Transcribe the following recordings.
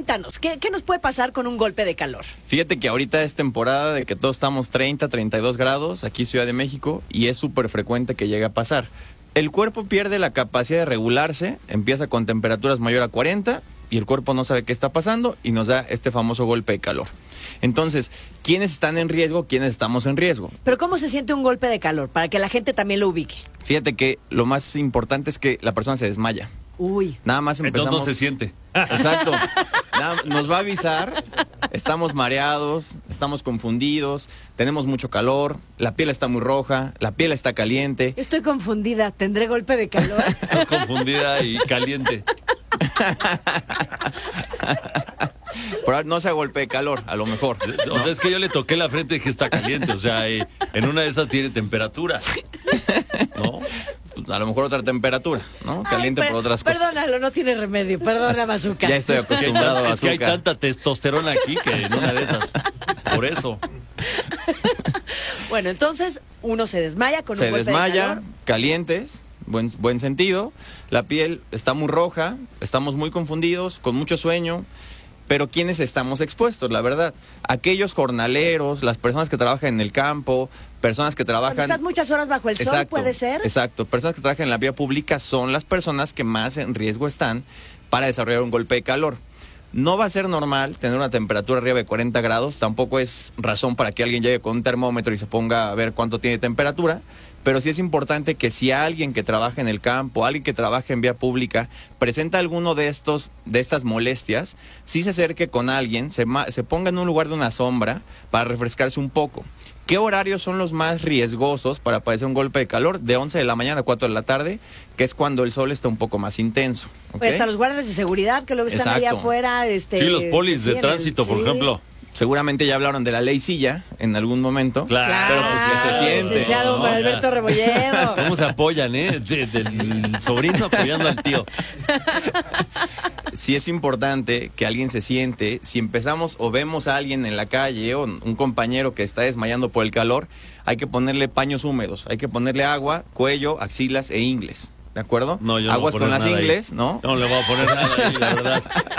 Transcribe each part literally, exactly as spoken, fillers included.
cuéntanos, ¿qué, ¿qué nos puede pasar con un golpe de calor? Fíjate que ahorita es temporada de que todos estamos treinta, treinta y dos grados aquí en Ciudad de México y es súper frecuente que llegue a pasar. El cuerpo pierde la capacidad de regularse, empieza con temperaturas mayor a cuarenta y el cuerpo no sabe qué está pasando y nos da este famoso golpe de calor. Entonces, ¿quiénes están en riesgo? ¿Quiénes estamos en riesgo? Pero ¿cómo se siente un golpe de calor? Para que la gente también lo ubique. Fíjate que lo más importante es que la persona se desmaya. Uy. Nada más empezamos. Entonces no se siente. Exacto. Nada, nos va a avisar, estamos mareados, estamos confundidos, tenemos mucho calor, la piel está muy roja, la piel está caliente. Estoy confundida, ¿tendré golpe de calor? Confundida y caliente. Pero no sea golpe de calor, a lo mejor. O sea, es que yo le toqué la frente y que está caliente. O sea, eh, en una de esas tiene temperatura. ¿No? Pues a lo mejor otra temperatura, ¿no? Caliente Ay, per- por otras cosas. Perdónalo, no tiene remedio. Perdona, Bazooka. Ya estoy acostumbrado a Es que hay azúcar. tanta testosterona aquí que en una de esas. Por eso. Bueno, entonces uno se desmaya con Se un golpe de desmaya, calor. calientes, buen, buen sentido. La piel está muy roja, estamos muy confundidos, con mucho sueño. Pero ¿quiénes estamos expuestos, la verdad? Aquellos jornaleros, las personas que trabajan en el campo, personas que trabajan... Cuando estás muchas horas bajo el sol, ¿puede ser? Exacto, personas que trabajan en la vía pública son las personas que más en riesgo están para desarrollar un golpe de calor. No va a ser normal tener una temperatura arriba de cuarenta grados, tampoco es razón para que alguien llegue con un termómetro y se ponga a ver cuánto tiene temperatura, pero sí es importante que si alguien que trabaja en el campo, alguien que trabaja en vía pública, presenta alguno de estos, de estas molestias, sí se acerque con alguien, se, ma- se ponga en un lugar de una sombra para refrescarse un poco. ¿Qué horarios son los más riesgosos para padecer un golpe de calor? De once de la mañana a cuatro de la tarde, que es cuando el sol está un poco más intenso. ¿Ok? Pues hasta los guardias de seguridad que luego están allá Exacto. afuera. Este, Sí, los polis sí, de en el- tránsito, por sí. ejemplo. Seguramente ya hablaron de la ley silla en algún momento. Claro. Pero pues que se siente. Licenciado ¿no? Omar Alberto Rebolledo. ¿Cómo se apoyan, eh? De- del sobrino apoyando al tío. Sí es importante que alguien se siente, si empezamos o vemos a alguien en la calle o un compañero que está desmayando por el calor, hay que ponerle paños húmedos, hay que ponerle agua, cuello, axilas e ingles, ¿de acuerdo? No, yo no Aguas voy a con poner las nada ahí. ingles, ¿no? No le voy a poner nada ahí, la verdad.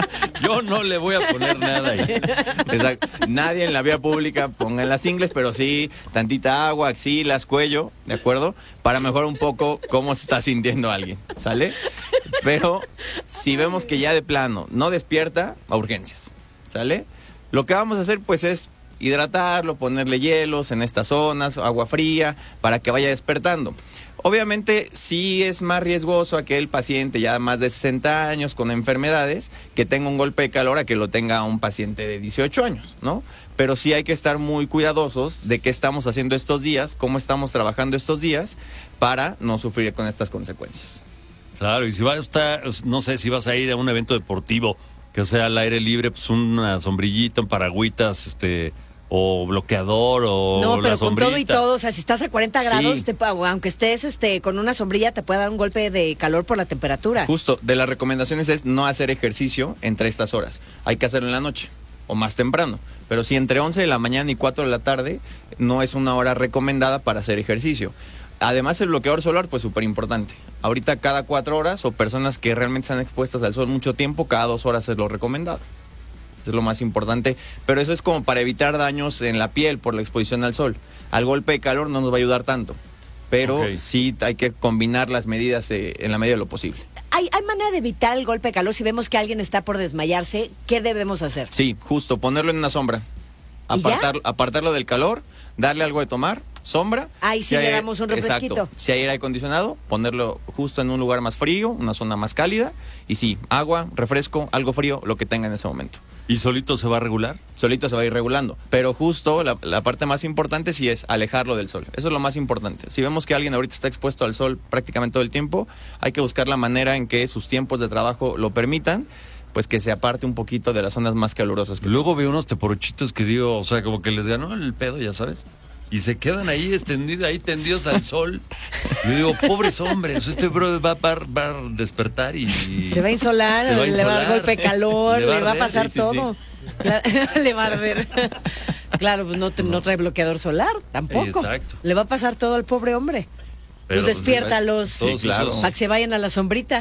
Yo no le voy a poner nada ahí. Exacto. Nadie en la vía pública ponga en las ingles, pero sí tantita agua, axilas, cuello, ¿de acuerdo? Para mejorar un poco cómo se está sintiendo alguien, ¿sale? Pero si vemos que ya de plano no despierta, a urgencias, ¿sale? Lo que vamos a hacer pues es hidratarlo, ponerle hielos en estas zonas, agua fría, para que vaya despertando. Obviamente sí es más riesgoso aquel paciente ya más de sesenta años con enfermedades que tenga un golpe de calor a que lo tenga un paciente de dieciocho años, ¿no? Pero sí hay que estar muy cuidadosos de qué estamos haciendo estos días, cómo estamos trabajando estos días para no sufrir con estas consecuencias. Claro, y si vas a estar, no sé, si vas a ir a un evento deportivo que sea al aire libre, pues una sombrillita, un paragüitas, este, o bloqueador, o No, la pero con sombrita. todo y todo, o sea, si estás a cuarenta Sí. grados, te, aunque estés este, con una sombrilla, te puede dar un golpe de calor por la temperatura. Justo, de las recomendaciones es no hacer ejercicio entre estas horas. Hay que hacerlo en la noche o más temprano. Pero si entre once de la mañana y cuatro de la tarde no es una hora recomendada para hacer ejercicio. Además, el bloqueador solar, pues súper importante. Ahorita cada cuatro horas o personas que realmente están expuestas al sol mucho tiempo, cada dos horas es lo recomendado. Es lo más importante. Pero eso es como para evitar daños en la piel por la exposición al sol. Al golpe de calor no nos va a ayudar tanto. Pero Ok. sí hay que combinar las medidas eh, en la medida de lo posible. ¿Hay, ¿Hay manera de evitar el golpe de calor? Si vemos que alguien está por desmayarse, ¿qué debemos hacer? Sí, justo, ponerlo en una sombra. ¿Y ya? Apartar, apartarlo del calor, darle algo de tomar, sombra. Ahí sí Si le hay- damos un refresquito. Exacto. Si hay aire acondicionado, ponerlo justo en un lugar más frío, una zona más cálida. Y sí, agua, refresco, algo frío, lo que tenga en ese momento. ¿Y solito se va a regular? Solito se va a ir regulando. Pero justo la, la parte más importante sí es alejarlo del sol. Eso es lo más importante. Si vemos que alguien ahorita está expuesto al sol prácticamente todo el tiempo, hay que buscar la manera en que sus tiempos de trabajo lo permitan, pues que se aparte un poquito de las zonas más calurosas. Que Luego veo unos teporochitos que digo, o sea, como que les ganó el pedo, ya sabes. Y se quedan ahí extendidos, ahí tendidos al sol. Yo digo, pobres hombres, este bro va, va, va a despertar y... Se va a insolar, se va a le va a dar insolar. golpe de calor, Le le va a va a arder, pasar sí, sí, todo. Claro, le va a arder. Claro, pues no, te- no trae bloqueador solar, tampoco. Exacto. Le va a pasar todo al pobre hombre. Pero, Pues pues, despiértalos, Sí, claro. para que se vayan a la sombrita.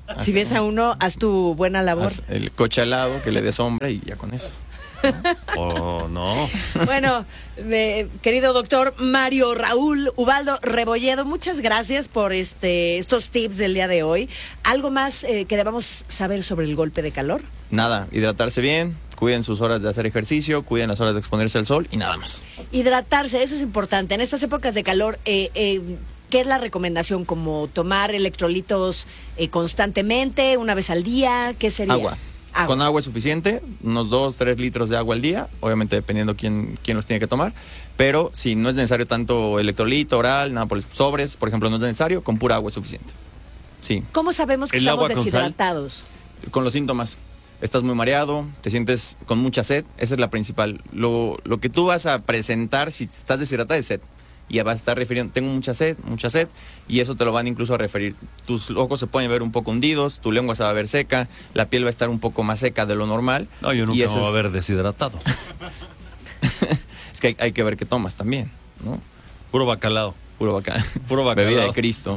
Si ves a uno, haz tu buena labor. Haz el coche al lado, que le dé sombra y ya con eso. Oh, no. Bueno, eh, querido doctor Mario Raúl Ubaldo Rebolledo, muchas gracias por este estos tips del día de hoy. ¿Algo más eh, que debamos saber sobre el golpe de calor? Nada, hidratarse bien, cuiden sus horas de hacer ejercicio, cuiden las horas de exponerse al sol y nada más. Hidratarse, eso es importante. En estas épocas de calor, eh, eh, ¿qué es la recomendación? ¿Como tomar electrolitos eh, constantemente, una vez al día? ¿Qué sería? Agua. Agua. Con agua es suficiente, unos dos, tres litros de agua al día, obviamente dependiendo quién, quién los tiene que tomar, pero si no es necesario tanto electrolito, oral, nada por sobres, por ejemplo, no es necesario, con pura agua es suficiente. Sí. ¿Cómo sabemos que ¿El estamos agua con deshidratados? Con los síntomas. Estás muy mareado, te sientes con mucha sed, esa es la principal. Lo, lo que tú vas a presentar si estás deshidratado es sed. Y vas a estar refiriendo, tengo mucha sed, mucha sed, y eso te lo van incluso a referir. Tus ojos se pueden ver un poco hundidos, tu lengua se va a ver seca, la piel va a estar un poco más seca de lo normal. No, yo nunca y me eso voy a es... ver deshidratado. Es que hay, hay que ver qué tomas también, ¿no? Puro bacalao. Puro bacalao. Puro bacalao. Bebida de Cristo.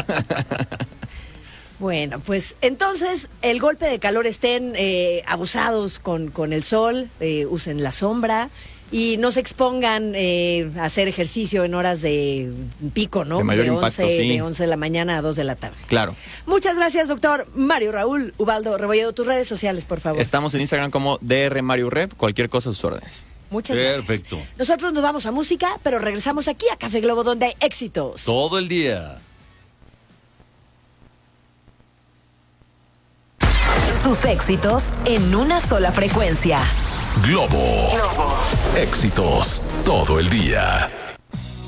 Bueno, pues entonces el golpe de calor, estén eh, abusados con, con el sol, eh, usen la sombra y no se expongan eh, a hacer ejercicio en horas de pico, ¿no? De mayor de impacto, once, sí. De once de la mañana a dos de la tarde. Claro. Muchas gracias, doctor Mario Raúl Ubaldo Rebolledo. Tus redes sociales, por favor. Estamos en Instagram como D R Mario Rep, cualquier cosa a sus órdenes. Muchas gracias. Perfecto. Nosotros nos vamos a música, pero regresamos aquí a Café Globo, donde hay éxitos. Todo el día. Tus éxitos en una sola frecuencia. Globo. Éxitos todo el día.